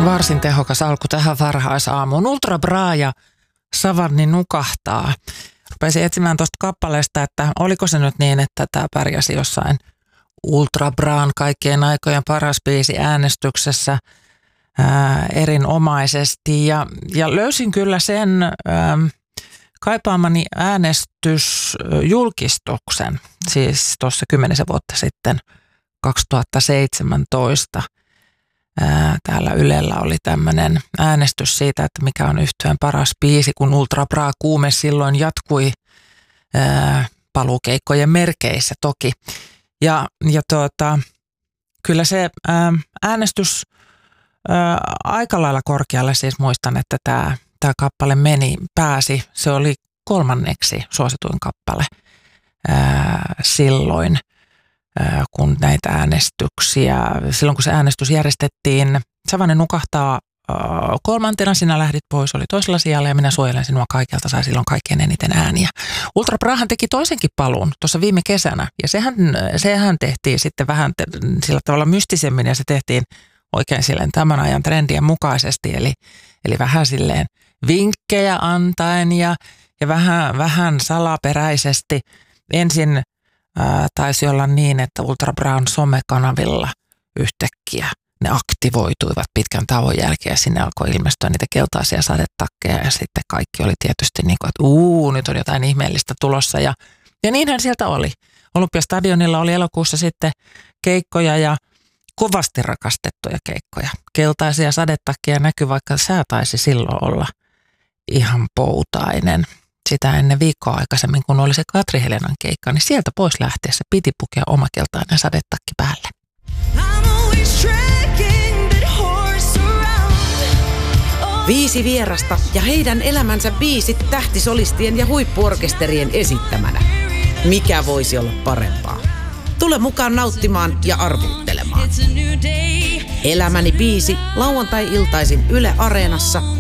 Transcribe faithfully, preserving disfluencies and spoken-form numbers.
Varsin tehokas alku tähän varhaisaamuun. Ultra Bra ja Savanni nukahtaa. Rupesin etsimään tuosta kappaleesta, että oliko se nyt niin, että tämä pärjäsi jossain Ultra Braan kaikkien aikojen paras biisi äänestyksessä ää, erinomaisesti. Ja, ja löysin kyllä sen ää, kaipaamani äänestysjulkistuksen, siis tuossa kymmenisen vuotta sitten, kaksituhattaseitsemäntoista. Ää, täällä Ylellä oli tämmöinen äänestys siitä, että mikä on yhtyeen paras biisi, kun Ultra Bra kuume silloin jatkui ää, paluukeikkojen merkeissä toki. Ja, ja tuota, kyllä se ää, äänestys ää, aika lailla korkealle, siis muistan, että tämä tämä kappale meni, pääsi, se oli kolmanneksi suosituin kappale ää, silloin, ää, kun näitä äänestyksiä, silloin kun se äänestys järjestettiin, Savanni nukahtaa ää, kolmantena, sinä lähdit pois, oli toisella sijalla ja minä suojelen sinua kaikelta, sai silloin kaikkein eniten ääniä. Ultra Brahan teki toisenkin paluun tuossa viime kesänä ja sehän, sehän tehtiin sitten vähän sillä tavalla mystisemmin ja se tehtiin oikein silleen tämän ajan trendien mukaisesti, eli, eli vähän silleen vinkkejä antaen ja, ja vähän, vähän salaperäisesti. Ensin ää, taisi olla niin, että Ultra Braun somekanavilla yhtäkkiä ne aktivoituivat pitkän tauon jälkeen ja sinne alkoi ilmestyä niitä keltaisia sadetakkeja ja sitten kaikki oli tietysti niin kuin, että uu, nyt on jotain ihmeellistä tulossa ja, ja niinhän sieltä oli. Olympiastadionilla oli elokuussa sitten keikkoja ja kovasti rakastettuja keikkoja. Keltaisia sadetakkeja näkyi, vaikka sää taisi silloin olla ihan poutainen. Sitä ennen viikkoa aikaisemmin, kun oli se Katri Helenan keikka, niin sieltä pois lähteessä piti pukea oma keltainen sadetakki päälle. Viisi vierasta ja heidän elämänsä biisit tähtisolistien ja huippuorkesterien esittämänä. Mikä voisi olla parempaa? Tule mukaan nauttimaan ja arvuuttelemaan. Elämäni biisi lauantai-iltaisin Yle Areenassa